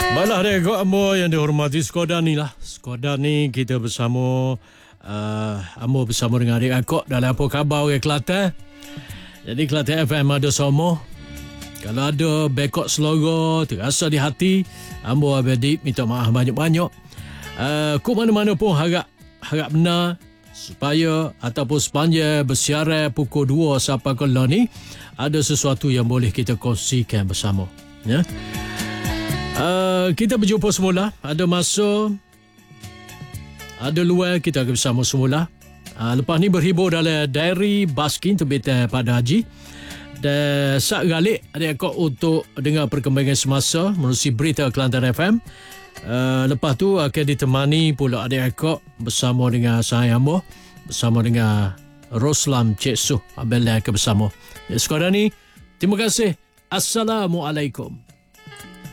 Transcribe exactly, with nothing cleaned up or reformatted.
Baiklah adik-adik ambo yang dihormati Skoda ni lah. Skoda ni kita bersama uh, ambo bersama dengan adik-adik dalam apa khabar orang Kelantan. Jadi Kelantan F M ada semua. Kalau ada bekok selora terasa di hati, ambo abadi minta maaf banyak-banyak. Uh, ku mana-mana pun harap harap benar supaya ataupun sepanjang bersiaran pukul dua sampai ke lah ni ada sesuatu yang boleh kita kongsikan bersama, ya. Uh, kita berjumpa semula. Ada masa, ada luar, kita akan bersama semula. Uh, lepas ni berhibur dalam diary Baskin terbitan pada Haji. Dan saat galik adik-adik untuk dengar perkembangan semasa menerusi berita Kelantan F M. Uh, lepas tu akan ditemani pula adik-adik bersama dengan saya Ambo, bersama dengan Roslam Cik Suh. Abang akan bersama. Sekarang ni, terima kasih. Assalamualaikum.